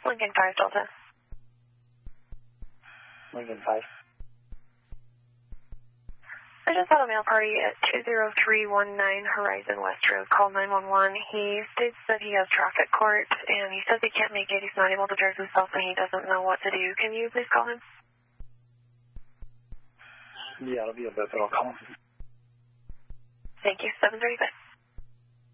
Lincoln 5 Delta. Lincoln 5. I just had a mail party at 20319 Horizon West Road. Call 911. He states that he has traffic court, and he says he can't make it. He's not able to drive himself, and he doesn't know what to do. Can you please call him? Yeah, it'll be a bit, but I'll call him. Thank you. 735.